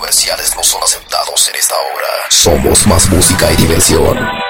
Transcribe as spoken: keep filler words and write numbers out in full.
comerciales no son aceptados en esta hora. Somos más música y diversión.